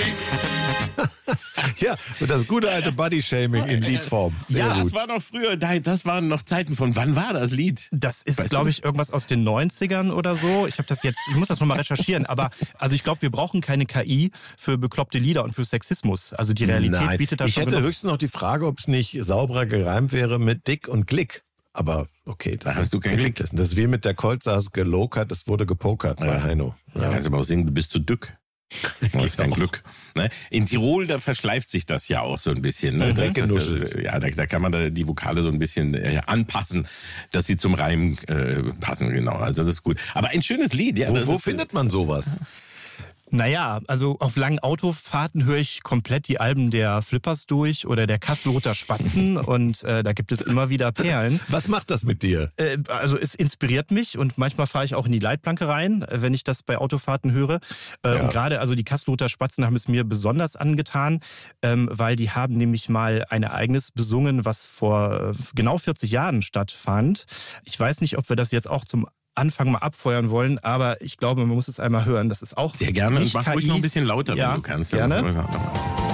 Ja, und das gute alte Body-Shaming in Liedform. Sehr Ja, gut. das war noch früher, das waren noch Zeiten von, wann war das Lied? Das ist, glaube ich, irgendwas aus den 90ern oder so. Ich muss das nochmal recherchieren, aber also ich glaube, wir brauchen keine KI für bekloppte Lieder und für Sexismus. Also die Realität bietet das ich schon hätte genug. höchstens noch die Frage, ob es nicht sauberer gereimt wäre mit Dick und Glick. Aber okay, Da hast du keinen Glück. Das ist wie mit der Kolzas gelokert, es wurde gepokert bei Heino. Ja. Kannst aber auch singen, du bist zu dick. Das ist dein Glück. Ne? In Tirol, da verschleift sich das ja auch so ein bisschen. Ne? Da kann man die Vokale so ein bisschen anpassen, dass sie zum Reim passen. Genau, also das ist gut. Aber ein schönes Lied. Ja, Wo findet man sowas? Naja, also auf langen Autofahrten höre ich komplett die Alben der Flippers durch oder der Kasselruther Spatzen und da gibt es immer wieder Perlen. Was macht das mit dir? Also es inspiriert mich und manchmal fahre ich auch in die Leitplanke rein, wenn ich das bei Autofahrten höre. Und gerade also die Kasselruther Spatzen haben es mir besonders angetan, weil die haben nämlich mal ein Ereignis besungen, was vor genau 40 Jahren stattfand. Ich weiß nicht, ob wir das jetzt auch zum Anfang mal abfeuern wollen, aber ich glaube, man muss es einmal hören. Das ist auch sehr gerne. nicht Mach KI. ruhig noch ein bisschen lauter, ja, wenn du kannst. Gerne.